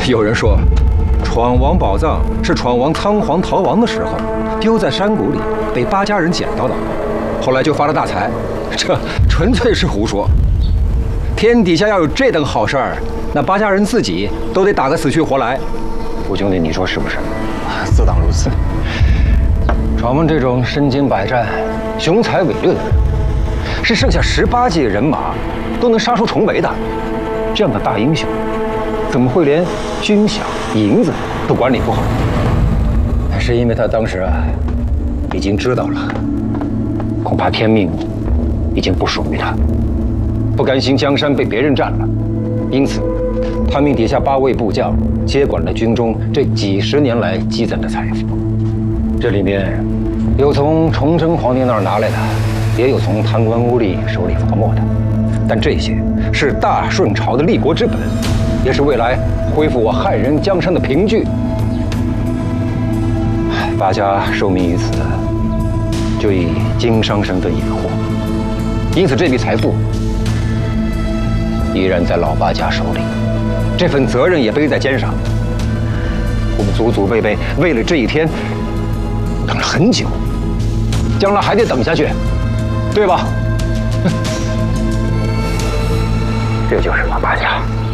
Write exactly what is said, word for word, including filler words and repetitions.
有人说，闯王宝藏是闯王仓皇逃亡的时候，丢在山谷里被八家人捡到的，后来就发了大财。这纯粹是胡说。天底下要有这等好事儿，那八家人自己都得打个死去活来。五兄弟，你说是不是？ 自当如此。 闯王这种身经百战、雄才伟略的人，是剩下十八骑人马都能杀出重围的。这样的大英雄，怎么会连军饷、银子都管理不好？是因为他当时啊，已经知道了，恐怕天命已经不属于他，不甘心江山被别人占了，因此，他命底下八位部将接管了军中这几十年来积攒的财富。这里面有从崇祯皇帝那儿拿来的，也有从贪官污吏手里罚没的，但这些是大顺朝的立国之本，也是未来恢复我汉人江山的凭据。八家受命于此，就以经商身份掩护，因此这笔财富依然在老八家手里，这份责任也背在肩上。我们祖祖辈辈为了这一天等了很久，将来还得等下去，对吧？这就是老八家。